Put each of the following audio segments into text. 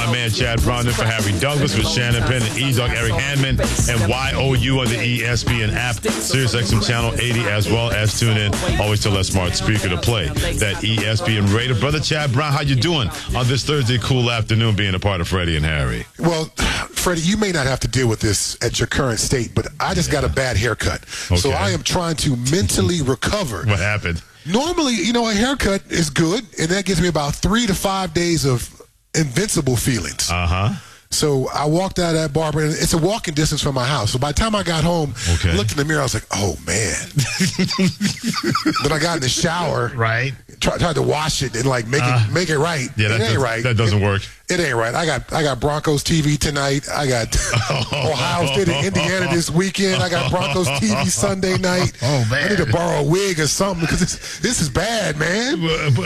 my man Chad Brown, in for Harry Douglas with Shannon Penn and E-Dog Eric Handman, and YOU on the ESPN app, SiriusXM Channel 80, as well as tune in always to that smart speaker to play that ESPN radio. Brother Chad Brown, how you doing on this Thursday cool afternoon being a part of Freddie and Harry? Well, Freddie, you may not have to deal with this at your current state, but I just got a bad haircut. Okay. So I am trying to mentally recover. What happened? Normally, a haircut is good, and that gives me about 3 to 5 days of invincible feelings. Uh-huh. So I walked out of that barber, and it's a walking distance from my house. So by the time I got home, I looked in the mirror, I was like, oh, man. Then I got in the shower. Right. Tried to wash it and make it right. Yeah, it ain't right. That doesn't work. It ain't right. I got Broncos TV tonight. I got Ohio State and Indiana this weekend. I got Broncos TV Sunday night. Oh, man. I need to borrow a wig or something because this is bad, man.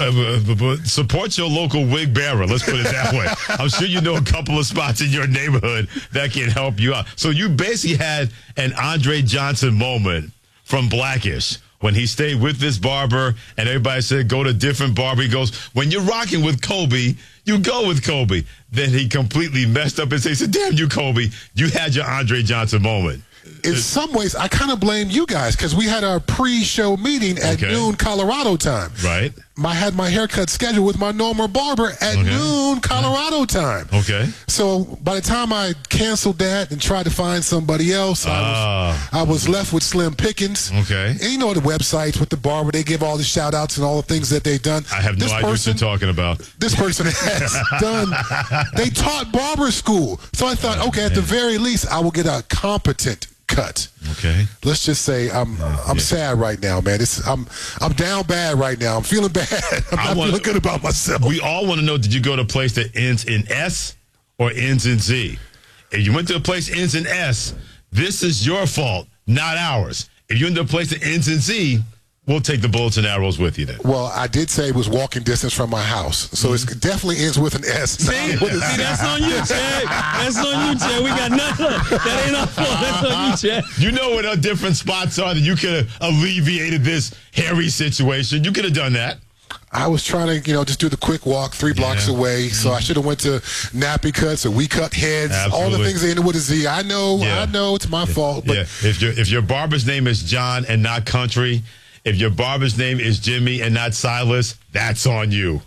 But support your local wig bearer. Let's put it that way. I'm sure you know a couple of spots in your neighborhood that can help you out. So you basically had an Andre Johnson moment from Blackish, when he stayed with this barber and everybody said, go to a different barber. He goes, when you're rocking with Kobe, you go with Kobe. Then he completely messed up and said, damn you, Kobe. You had your Andre Johnson moment. In some ways, I kind of blame you guys because we had our pre-show meeting at noon Colorado time. Right. I had my haircut scheduled with my normal barber at noon Colorado time. Okay. So by the time I canceled that and tried to find somebody else, I was left with slim pickings. Okay. And you know the websites with the barber, they give all the shout-outs and all the things that they've done. I have no idea what you're talking about. This person has done, they taught barber school. So I thought, okay, at the very least, I will get a competent cut. Okay. Let's just say I'm sad right now, man. I'm down bad right now. I'm feeling bad. I'm not feeling good about myself. We all want to know, did you go to a place that ends in S or ends in Z? If you went to a place that ends in S, this is your fault, not ours. If you went to a place that ends in Z, we'll take the bullets and arrows with you then. Well, I did say it was walking distance from my house, so it definitely ends with an S. See, that's on you, Chad. That's on you, Chad. We got nothing. That ain't our fault. That's on you, Chad. You know what different spots are that you could have alleviated this hairy situation. You could have done that. I was trying to, just do the quick walk 3 blocks away. So I should have went to nappy cuts or we cut heads. Absolutely. All the things they ended with a Z. I know it's my fault. But if your barber's name is John and not Country, if your barber's name is Jimmy and not Silas, that's on you.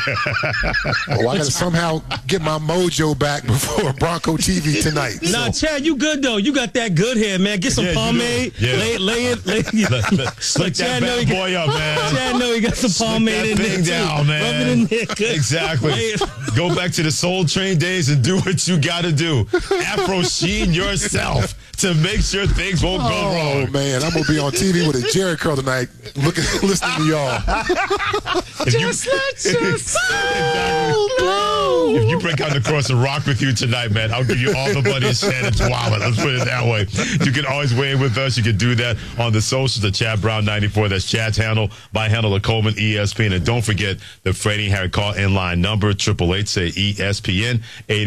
Well, I got to somehow get my mojo back before Bronco TV tonight. Nah, Chad, you good, though. You got that good hair, man. Get some pomade. Lay it. Slick that bad boy up, man. Chad know he got some pomade in there, down, man. Rub it in there. Good. Exactly. Go back to the Soul Train days and do what you got to do. Afro sheen yourself to make sure things won't go wrong. Oh, man. I'm going to be on TV with a Jerry curl tonight listening to y'all. Just let your soul glow. If you break out the cross and rock with you tonight, man, I'll give you all the money in Shannon's wallet. Let's put it that way. You can always weigh in with us. You can do that on the socials at Chad Brown 94. That's Chad's handle. My handle at Coleman ESPN. And don't forget the Freddie and Harry call in line number 888 say ESPN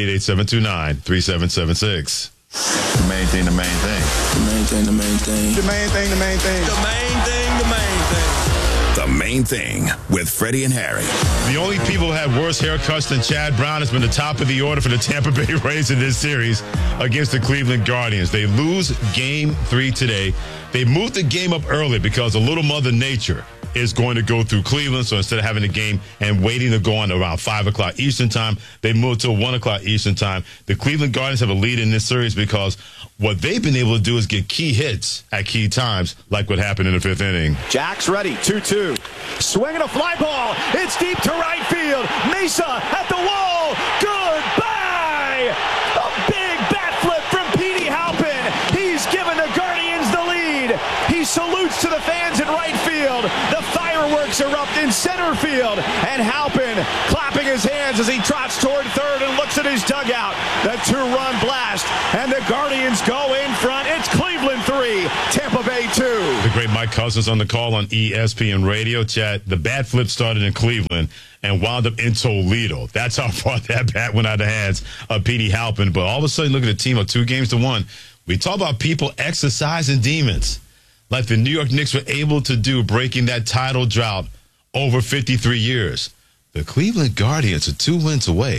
888-729-3776. The main thing, the main thing. The main thing, the main thing. The main thing, the main thing. The main thing, the main thing. The Main Thing with Freddie and Harry. The only people who had worse haircuts than Chad Brown has been the top of the order for the Tampa Bay Rays in this series against the Cleveland Guardians. They lose Game 3 today. They moved the game up early because a little Mother Nature is going to go through Cleveland. So instead of having the game and waiting to go on around 5 o'clock Eastern time, they moved to 1 o'clock Eastern time. The Cleveland Guardians have a lead in this series because what they've been able to do is get key hits at key times, like what happened in the 5th inning. Jack's ready, 2-2. Swinging a fly ball. It's deep to right field. Mesa at the wall. Goodbye! A big bat flip from Petey Halpin. He's given the Guardians the lead. He salutes to the fans in right field. The fireworks erupt in center field. And Halpin clapping his hands as he trots toward third and looks at his dugout. The 2-run blast. And the Guardians go in front. It's Cleveland 3, Tampa Bay 2. The great Mike Cousins on the call on ESPN Radio. Chat, the bat flip started in Cleveland and wound up in Toledo. That's how far that bat went out of the hands of Petey Halpin. But all of a sudden, look at a team of 2-1. We talk about people exercising demons like the New York Knicks were able to do, breaking that title drought over 53 years. The Cleveland Guardians are 2 wins away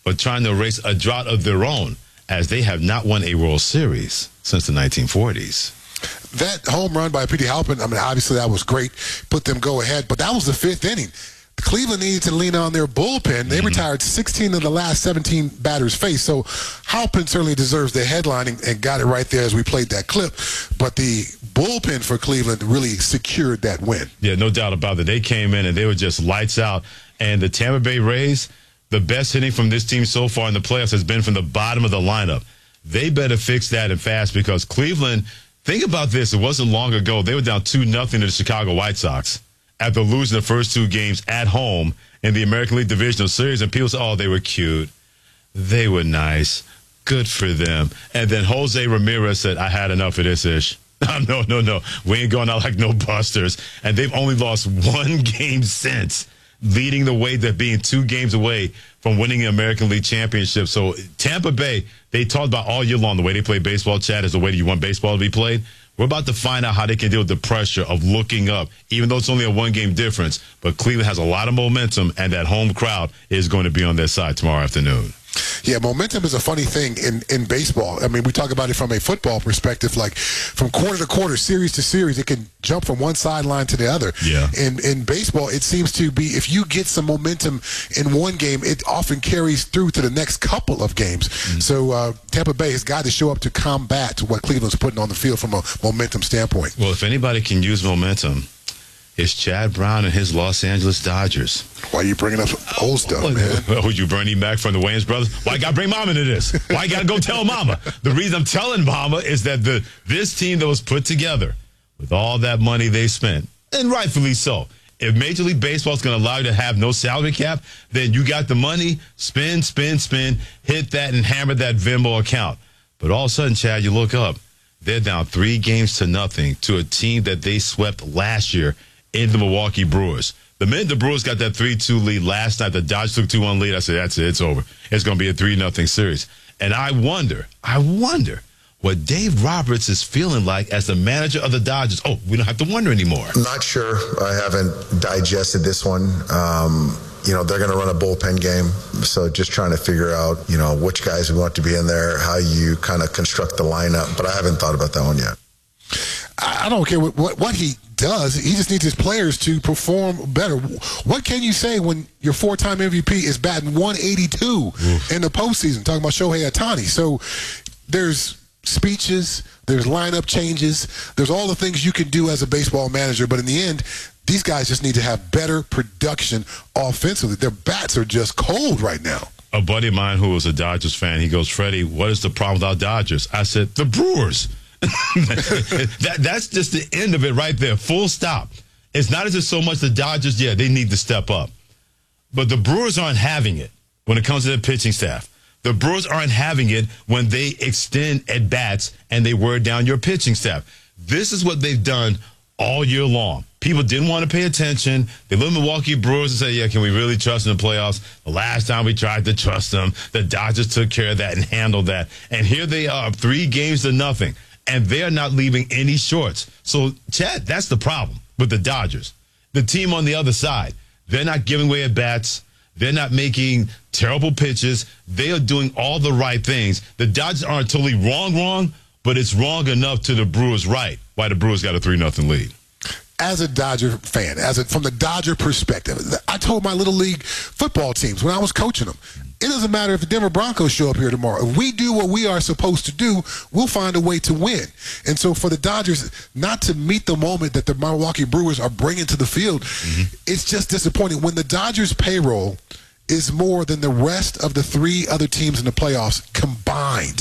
but trying to erase a drought of their own, as they have not won a World Series since the 1940s. That home run by Petey Halpin, I mean, obviously that was great, put them go ahead, but that was the 5th inning. Cleveland needed to lean on their bullpen. They retired 16 of the last 17 batters faced, so Halpin certainly deserves the headlining and got it right there as we played that clip, but the bullpen for Cleveland really secured that win. Yeah, no doubt about it. They came in and they were just lights out, and the Tampa Bay Rays, the best hitting from this team so far in the playoffs has been from the bottom of the lineup. They better fix that and fast, because Cleveland, think about this, it wasn't long ago, they were down 2-0 to the Chicago White Sox after losing the first 2 games at home in the American League Divisional Series, and people said, oh, they were cute. They were nice. Good for them. And then Jose Ramirez said, I had enough of this ish. No. We ain't going out like no busters. And they've only lost 1 game since, leading the way to being 2 games away from winning the American League Championship. So Tampa Bay, they talked about all year long the way they play baseball, Chad, is the way that you want baseball to be played. We're about to find out how they can deal with the pressure of looking up, even though it's only a 1-game difference. But Cleveland has a lot of momentum, and that home crowd is going to be on their side tomorrow afternoon. Yeah, momentum is a funny thing in baseball. I mean, we talk about it from a football perspective, like from quarter to quarter, series to series, it can jump from one sideline to the other. Yeah. In baseball, it seems to be, if you get some momentum in one game, it often carries through to the next couple of games. Mm-hmm. So Tampa Bay has got to show up to combat what Cleveland's putting on the field from a momentum standpoint. Well, if anybody can use momentum, it's Chad Brown and his Los Angeles Dodgers. Why are you bringing up old stuff, man? Oh, you Bernie Mac from the Wayans brothers? Why you got to bring Mama into this? Why you got to go tell Mama? The reason I'm telling Mama is that this team that was put together with all that money they spent, and rightfully so, if Major League Baseball is going to allow you to have no salary cap, then you got the money, spin, hit that and hammer that Venmo account. But all of a sudden, Chad, you look up, they're down 3-0 to a team that they swept last year in the Milwaukee Brewers. The minute the Brewers got that 3-2 lead last night, the Dodgers took 2-1 lead. I said, that's it, it's over. It's going to be a 3-0 series. And I wonder what Dave Roberts is feeling like as the manager of the Dodgers. Oh, we don't have to wonder anymore. I'm not sure. I haven't digested this one. They're going to run a bullpen game. So just trying to figure out, which guys we want to be in there, how you kind of construct the lineup. But I haven't thought about that one yet. I don't care what he does. He just needs his players to perform better. What can you say when your 4-time MVP is batting 182 in the postseason? Talking about Shohei Ohtani. So there's speeches, there's lineup changes, there's all the things you can do as a baseball manager. But in the end, these guys just need to have better production offensively. Their bats are just cold right now. A buddy of mine who was a Dodgers fan, he goes, Freddie, what is the problem with our Dodgers? I said, the Brewers. That's just the end of it right there. Full stop. It's not as if so much the Dodgers, they need to step up. But the Brewers aren't having it when it comes to their pitching staff. The Brewers aren't having it when they extend at-bats and they wear down your pitching staff. This is what they've done all year long. People didn't want to pay attention. They look at Milwaukee Brewers and say, can we really trust them in the playoffs? The last time we tried to trust them, the Dodgers took care of that and handled that. And here they are, 3-0. And they're not leaving any shorts. So, Chad, that's the problem with the Dodgers. The team on the other side, they're not giving away at-bats. They're not making terrible pitches. They are doing all the right things. The Dodgers aren't totally wrong, but it's wrong enough to the Brewers right, why the Brewers got a 3-0 lead. As a Dodger fan, from the Dodger perspective, I told my little league football teams when I was coaching them, it doesn't matter if the Denver Broncos show up here tomorrow. If we do what we are supposed to do, we'll find a way to win. And so for the Dodgers not to meet the moment that the Milwaukee Brewers are bringing to the field, it's just disappointing. When the Dodgers' payroll is more than the rest of the 3 other teams in the playoffs combined.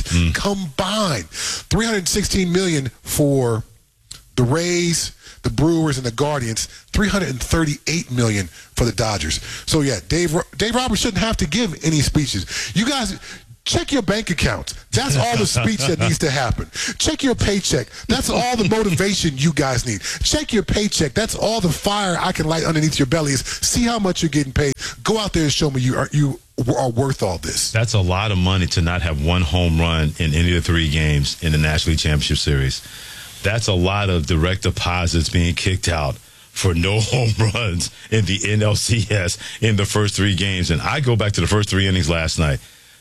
$316 million for the Rays, the Brewers, and the Guardians, $338 million for the Dodgers. So, Dave Roberts shouldn't have to give any speeches. You guys, check your bank account. That's all the speech that needs to happen. Check your paycheck. That's all the motivation you guys need. Check your paycheck. That's all the fire I can light underneath your belly is see how much you're getting paid. Go out there and show me you are worth all this. That's a lot of money to not have one home run in any of the 3 games in the National League Championship Series. That's a lot of direct deposits being kicked out for no home runs in the NLCS in the first 3 games. And I go back to the first 3 innings last night.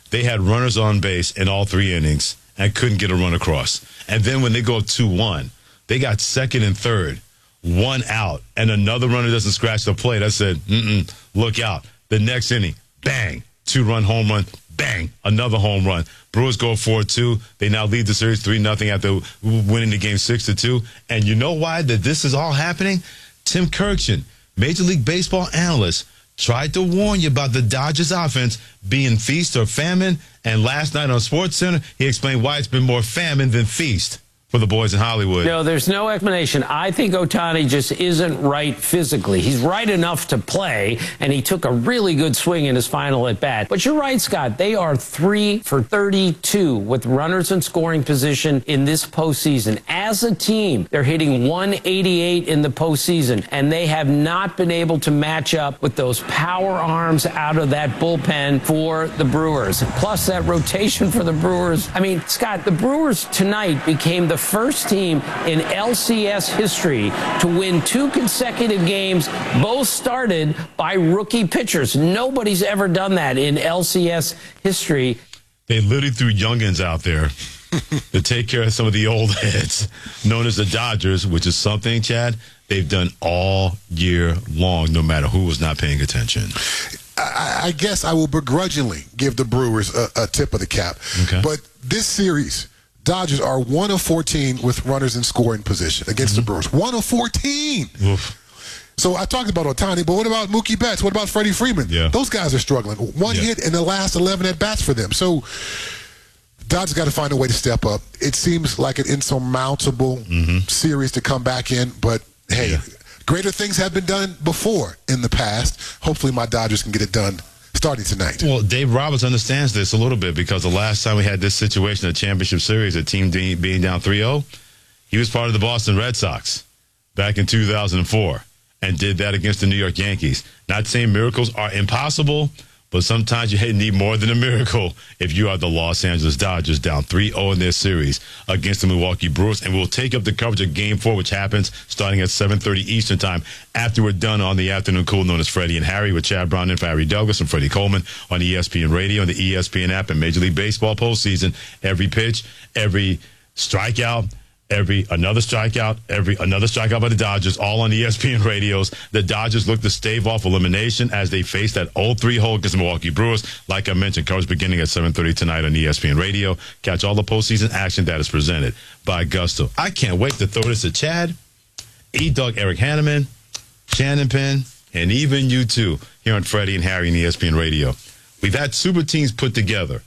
they had runners on base in all 3 innings and couldn't get a run across. And then when they go up 2-1, they got second and third, 1 out, and another runner doesn't scratch the plate. I said, look out. The next inning, bang, 2-run home run, bang, another home run. Brewers go 4-2. They now lead the series 3-0 after winning the game 6-2. And you know why that this is all happening? Tim Kurkjian, Major League Baseball analyst, tried to warn you about the Dodgers offense being feast or famine. And last night on SportsCenter, he explained why it's been more famine than feast for the boys in Hollywood. No, there's no explanation. I think Ohtani just isn't right physically. He's right enough to play, and he took a really good swing in his final at bat. But you're right, Scott. They are 3 for 32 with runners in scoring position in this postseason. As a team, they're hitting 188 in the postseason, and they have not been able to match up with those power arms out of that bullpen for the Brewers. Plus, that rotation for the Brewers. I mean, Scott, the Brewers tonight became the first team in LCS history to win 2 consecutive games, both started by rookie pitchers. Nobody's ever done that in LCS history. They literally threw youngins out there to take care of some of the old heads, known as the Dodgers, which is something, Chad, they've done all year long, no matter who was not paying attention. I guess I will begrudgingly give the Brewers a tip of the cap. Okay. But this series, Dodgers are 1 of 14 with runners in scoring position against the Brewers. 1 of 14. Oof. So I talked about Ohtani, but what about Mookie Betts? What about Freddie Freeman? Yeah. Those guys are struggling. One hit in the last 11 at-bats for them. So Dodgers got to find a way to step up. It seems like an insurmountable series to come back in, but hey, greater things have been done before in the past. Hopefully my Dodgers can get it done starting tonight. Well, Dave Roberts understands this a little bit because the last time we had this situation in the championship series, a team being down 3-0, he was part of the Boston Red Sox back in 2004 and did that against the New York Yankees. Not saying miracles are impossible, but sometimes you need more than a miracle if you are the Los Angeles Dodgers down 3-0 in their series against the Milwaukee Brewers. And we'll take up the coverage of Game 4, which happens starting at 7:30 Eastern Time after we're done on the afternoon cool known as Freddie and Harry with Chad Brown and Harry Douglas and Freddie Coleman on ESPN Radio and the ESPN app and Major League Baseball postseason. Every pitch, every strikeout, another strikeout by the Dodgers, all on ESPN radios. The Dodgers look to stave off elimination as they face that 0-3 hole against the Milwaukee Brewers. Like I mentioned, coverage beginning at 7:30 tonight on ESPN Radio. Catch all the postseason action that is presented by Gusto. I can't wait to throw this to Chad, E-Dog, Eric Hanneman, Shannon Penn, and even you two here on Freddie and Harry and ESPN Radio. We've had super teams put together.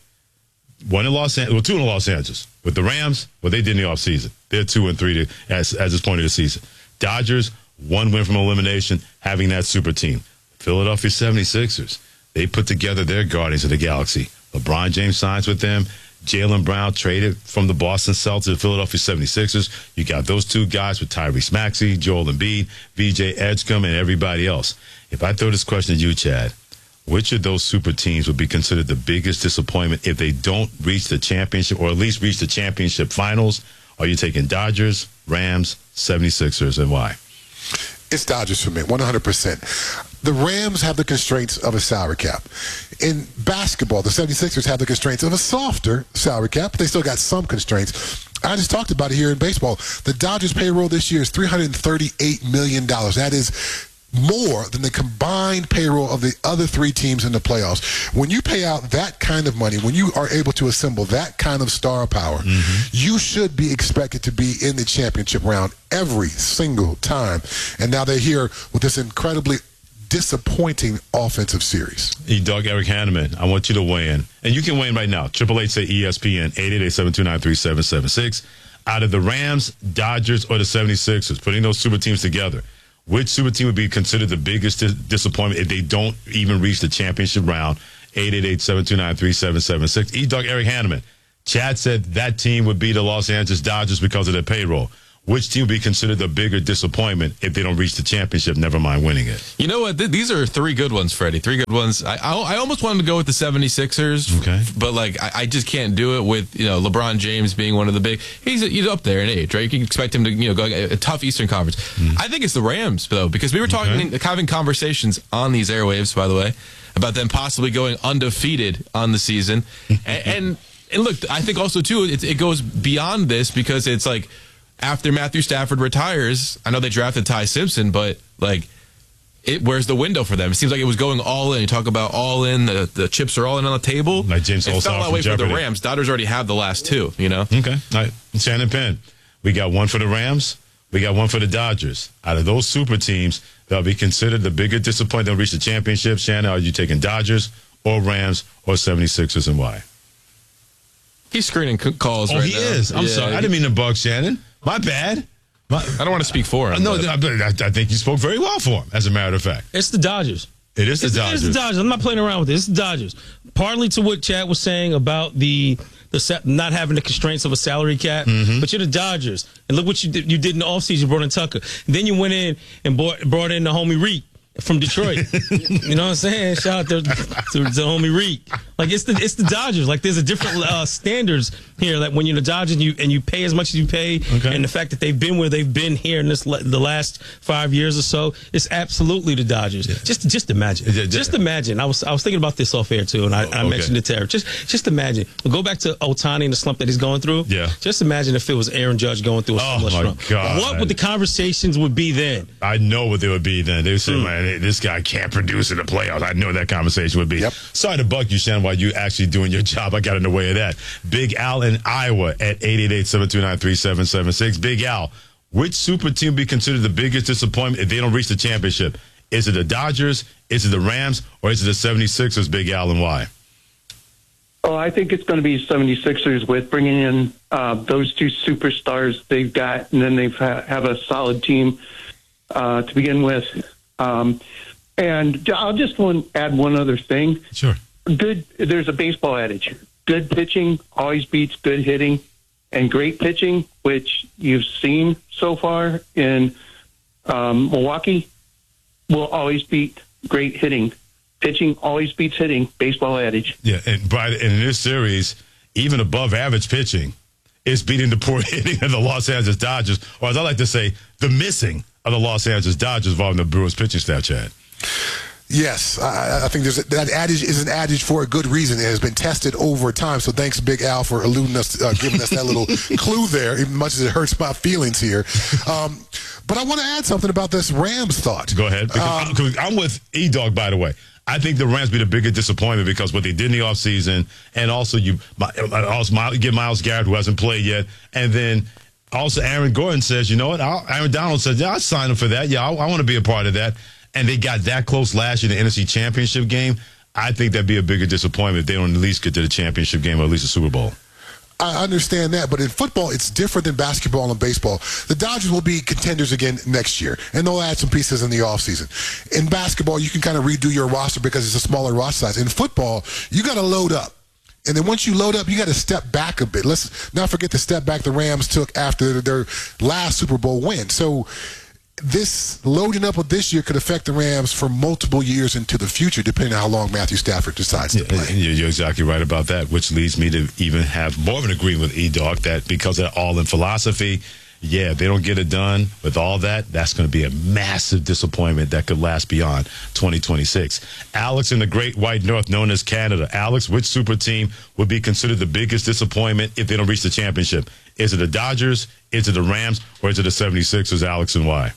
2 in Los Angeles. With the Rams, what they did in the offseason. They're 2-3 as this point of the season. Dodgers, 1 win from elimination, having that super team. Philadelphia 76ers, they put together their Guardians of the Galaxy. LeBron James signs with them. Jaylen Brown traded from the Boston Celtics to the Philadelphia 76ers. You got those 2 guys with Tyrese Maxey, Joel Embiid, VJ Edgecombe, and everybody else. If I throw this question to you, Chad, which of those super teams would be considered the biggest disappointment if they don't reach the championship or at least reach the championship finals? Are you taking Dodgers, Rams, 76ers, and why? It's Dodgers for me, 100%. The Rams have the constraints of a salary cap. In basketball, the 76ers have the constraints of a softer salary cap, but they still got some constraints. I just talked about it here in baseball. The Dodgers payroll this year is $338 million. That is more than the combined payroll of the other 3 teams in the playoffs. When you pay out that kind of money, when you are able to assemble that kind of star power, you should be expected to be in the championship round every single time. And now they're here with this incredibly disappointing offensive series. E-Dog, Eric Hanneman, I want you to weigh in. And you can weigh in right now. 888 say ESPN, 888-729-3776. Out of the Rams, Dodgers, or the 76ers, putting those super teams together, which super team would be considered the biggest disappointment if they don't even reach the championship round? 888-729-3776. E-Dog, Eric Hanneman. Chad said that team would be the Los Angeles Dodgers because of their payroll. Which team would be considered the bigger disappointment if they don't reach the championship, never mind winning it? You know what? These are 3 good ones, Freddie. 3 good ones. I almost wanted to go with the 76ers, okay, but I just can't do it with LeBron James being one of the big. He's up there in age, right? You can expect him to go a tough Eastern Conference. I think it's the Rams though, because we were having conversations on these airwaves, by the way, about them possibly going undefeated on the season. And look, I think also, too, it goes beyond this because it's like after Matthew Stafford retires, I know they drafted Ty Simpson, but like, where's the window for them? It seems like it was going all in. You talk about all in, the chips are all in on the table. Like James It Olsen fell that way for the Rams. Dodgers already have the last two, you know? Okay. All right. Shannon Penn. We got one for the Rams. We got one for the Dodgers. Out of those super teams, that'll be considered the bigger disappointment. They'll reach the championship. Shannon, are you taking Dodgers or Rams or 76ers and why? He's screening calls right now. Oh, he is. I'm sorry. I didn't mean to bug Shannon. My bad. I don't want to speak for him. No, I think you spoke very well for him, as a matter of fact. It's the Dodgers. It is the Dodgers. It's the Dodgers. I'm not playing around with it. It's the Dodgers. Partly to what Chad was saying about the not having the constraints of a salary cap, but you're the Dodgers. And look what you did in the offseason. You brought in Tucker. And then you went in and brought in the homie Reek from Detroit. You know what I'm saying? Shout out to the homie Reek. Like, it's the Dodgers. Like, there's a different standards here. Like, when you're the Dodgers and you pay as much as you pay, and the fact that they've been where they've been here in the last 5 years or so, it's absolutely the Dodgers. Yeah. Just imagine. Just imagine. I was thinking about this off air too, and I mentioned it to Eric. Just imagine. Go back to Ohtani and the slump that he's going through. Yeah. Just imagine if it was Aaron Judge going through a similar slump. God. What would the conversations would be then? I know what they would be then. They would say, man, this guy can't produce in the playoffs. I know that conversation would be. Yep. Sorry to bug you, Shannon, while you actually doing your job. I got in the way of that. Big Al in Iowa at 888-729-3776. Big Al, which super team would be considered the biggest disappointment if they don't reach the championship? Is it the Dodgers, is it the Rams, or is it the 76ers, Big Al, and why? Oh, I think it's going to be 76ers with bringing in those two superstars they've got, and then they have a solid team to begin with. And I'll just add one other thing. Sure. There's a baseball adage. Good pitching always beats good hitting, and great pitching, which you've seen so far in Milwaukee, will always beat great hitting. Pitching always beats hitting, baseball adage. Yeah, and in this series, even above average pitching is beating the poor hitting of the Los Angeles Dodgers, or as I like to say, the missing of the Los Angeles Dodgers involving the Brewers pitching staff, Chad. Yes, I think that adage is an adage for a good reason. It has been tested over time. So thanks, Big Al, for giving us that little clue there, even much as it hurts my feelings here. But I want to add something about this Rams thought. Go ahead. Because I'm with E-Dog, by the way. I think the Rams be the biggest disappointment because what they did in the offseason, and also you get Myles Garrett, who hasn't played yet, and then also Aaron Gordon says, you know what? Aaron Donald says, yeah, I'll sign him for that. Yeah, I want to be a part of that. And they got that close last year in the NFC Championship game. I think that'd be a bigger disappointment if they don't at least get to the championship game or at least a Super Bowl. I understand that, but in football, it's different than basketball and baseball. The Dodgers will be contenders again next year, and they'll add some pieces in the offseason. In basketball, you can kind of redo your roster because it's a smaller roster size. In football, you got to load up. And then once you load up, you got to step back a bit. Let's not forget the step back the Rams took after their last Super Bowl win. So this loading up of this year could affect the Rams for multiple years into the future, depending on how long Matthew Stafford decides to play. You're exactly right about that, which leads me to even have more of an agreement with E-Dog that because of that all-in philosophy, yeah, if they don't get it done with all that, that's going to be a massive disappointment that could last beyond 2026. Alex in the Great White North, known as Canada. Alex, which super team would be considered the biggest disappointment if they don't reach the championship? Is it the Dodgers, is it the Rams, or is it the 76ers, Alex, and why?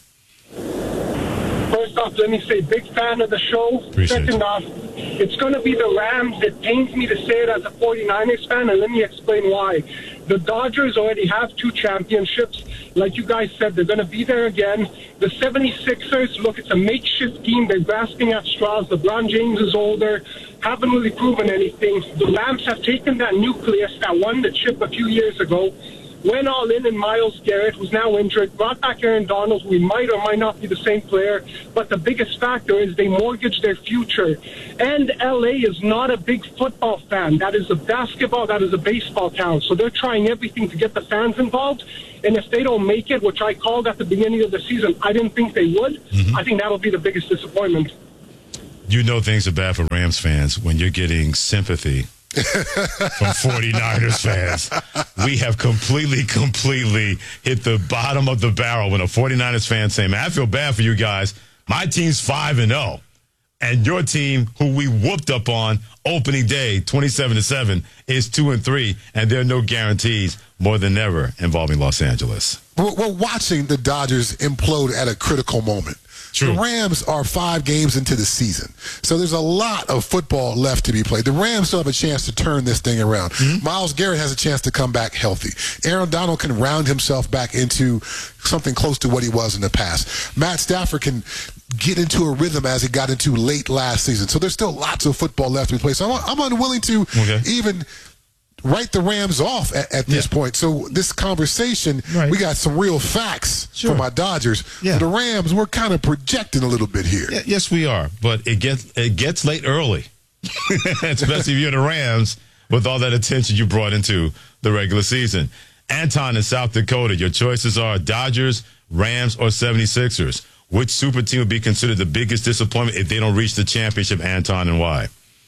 First off, let me say, big fan of the show. Second off, it's going to be the Rams. It pains me to say it as a 49ers fan, and let me explain why. The Dodgers already have 2 championships. Like you guys said, they're going to be there again. The 76ers, look, it's a makeshift team. They're grasping at straws. LeBron James is older, haven't really proven anything. The Rams have taken that nucleus that won the chip a few years ago, went all in Myles Garrett, who's now injured, brought back Aaron Donald, who might or might not be the same player, but the biggest factor is they mortgage their future. And LA is not a big football fan. That is a basketball, that is a baseball town. So they're trying everything to get the fans involved. And if they don't make it, which I called at the beginning of the season, I didn't think they would, I think that'll be the biggest disappointment. You know things are bad for Rams fans when you're getting sympathy from 49ers fans. We have completely hit the bottom of the barrel when a 49ers fan saying, man, I feel bad for you guys. My team's 5-0. And your team, who we whooped up on opening day, 27-7, is 2-3, and there are no guarantees more than ever involving Los Angeles. We're watching the Dodgers implode at a critical moment. True. The Rams are 5 games into the season, so there's a lot of football left to be played. The Rams still have a chance to turn this thing around. Mm-hmm. Myles Garrett has a chance to come back healthy. Aaron Donald can round himself back into something close to what he was in the past. Matt Stafford can get into a rhythm as he got into late last season. So there's still lots of football left to be played. So I'm unwilling to even write the Rams off at this point. So this conversation, we got some real facts for my Dodgers. Yeah. For the Rams, we're kind of projecting a little bit here. Yeah, yes, we are. But it gets late early, especially if you're the Rams with all that attention you brought into the regular season. Anton in South Dakota, your choices are Dodgers, Rams, or 76ers. Which super team would be considered the biggest disappointment if they don't reach the championship, Anton, and why?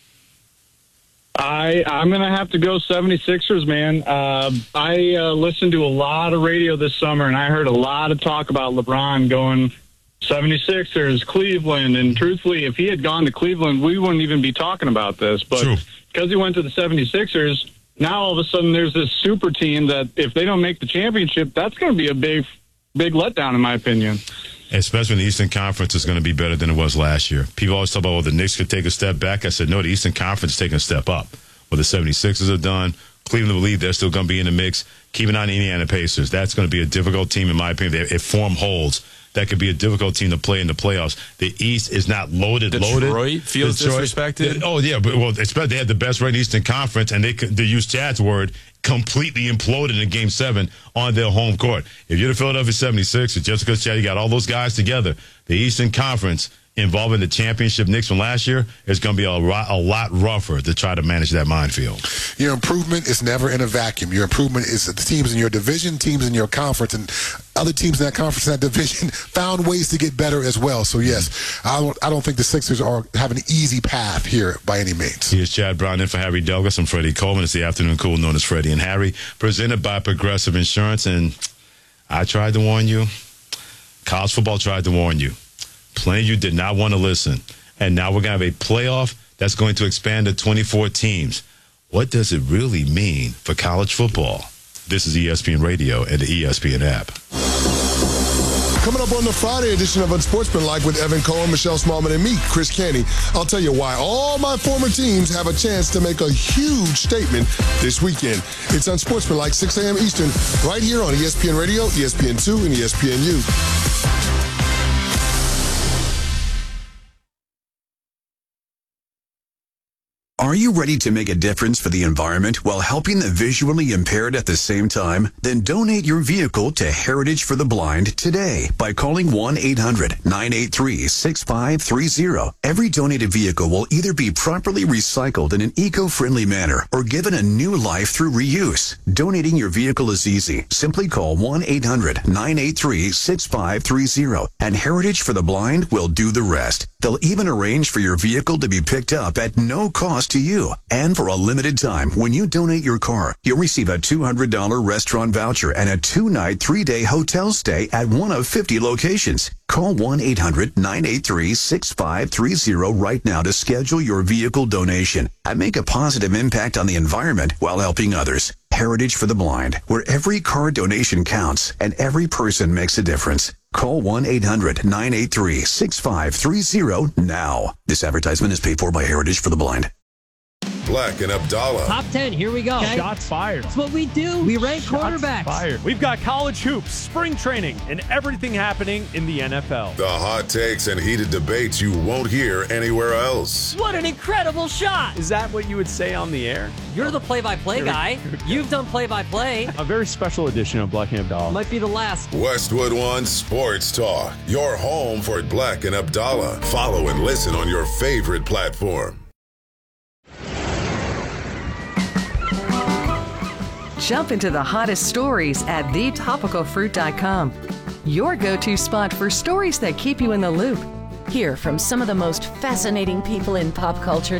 I'm going to have to go 76ers, man. I listened to a lot of radio this summer, and I heard a lot of talk about LeBron going 76ers, Cleveland, and truthfully, if he had gone to Cleveland, we wouldn't even be talking about this. But because he went to the 76ers, now all of a sudden there's this super team that if they don't make the championship, that's going to be a big letdown, in my opinion. Especially when the Eastern Conference is going to be better than it was last year. People always talk about, well, the Knicks could take a step back. I said, no, the Eastern Conference is taking a step up. Well, the 76ers are done. Cleveland believe they're still going to be in the mix. Keep an eye on the Indiana Pacers. That's going to be a difficult team, in my opinion. If form holds, that could be a difficult team to play in the playoffs. The East is not loaded. Detroit feels disrespected. Oh, yeah. But, especially they had the best ranked Eastern Conference, and they use Chad's word, completely imploded in Game 7 on their home court. If you're the Philadelphia 76ers, just because, Chad, you got all those guys together, the Eastern Conference involving the championship Knicks from last year is going to be a lot rougher to try to manage that minefield. Your improvement is never in a vacuum. Your improvement is the teams in your division, teams in your conference, and other teams in that conference and that division found ways to get better as well. So, yes, I don't think the Sixers have an easy path here by any means. Here's Chad Brown in for Harry Douglas. I'm Freddie Coleman. It's the Afternoon Cool, known as Freddie and Harry, presented by Progressive Insurance. And I tried to warn you. College football tried to warn you. Plenty of you did not want to listen. And now we're going to have a playoff that's going to expand to 24 teams. What does it really mean for college football? This is ESPN Radio and the ESPN app. Coming up on the Friday edition of Unsportsmanlike with Evan Cohen, Michelle Smallman, and me, Chris Canty, I'll tell you why all my former teams have a chance to make a huge statement this weekend. It's Unsportsmanlike, 6 a.m. Eastern, right here on ESPN Radio, ESPN2, and ESPNU. Are you ready to make a difference for the environment while helping the visually impaired at the same time? Then donate your vehicle to Heritage for the Blind today by calling 1-800-983-6530. Every donated vehicle will either be properly recycled in an eco-friendly manner or given a new life through reuse. Donating your vehicle is easy. Simply call 1-800-983-6530 and Heritage for the Blind will do the rest. They'll even arrange for your vehicle to be picked up at no cost to you. And for a limited time, when you donate your car, you'll receive a $200 restaurant voucher and a 2-night, 3-day hotel stay at one of 50 locations. Call 1-800-983-6530 right now to schedule your vehicle donation and make a positive impact on the environment while helping others. Heritage for the Blind, where every car donation counts and every person makes a difference. Call 1-800-983-6530 now. This advertisement is paid for by Heritage for the Blind. Black and Abdallah. Top 10, here we go. Okay. Shots fired. That's what we do. We rank quarterbacks. Fired. We've got college hoops, spring training, and everything happening in the NFL. The hot takes and heated debates you won't hear anywhere else. What an incredible shot. Is that what you would say on the air? You're the play-by-play guy. You've done play-by-play. A very special edition of Black and Abdallah. Might be the last. Westwood One Sports Talk. Your home for Black and Abdallah. Follow and listen on your favorite platform. Jump into the hottest stories at thetopicalfruit.com. Your go-to spot for stories that keep you in the loop. Hear from some of the most fascinating people in pop culture